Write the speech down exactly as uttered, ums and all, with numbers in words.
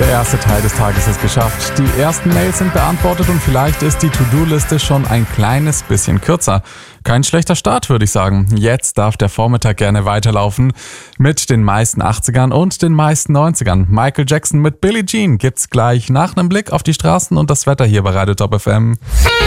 Der erste Teil des Tages ist geschafft. Die ersten Mails sind beantwortet und vielleicht ist die To-Do-Liste schon ein kleines bisschen kürzer. Kein schlechter Start, würde ich sagen. Jetzt darf der Vormittag gerne weiterlaufen mit den meisten achtzigern und den meisten neunzigern. Michael Jackson mit Billie Jean gibt's gleich nach einem Blick auf die Straßen und das Wetter hier bei Radio Top F M.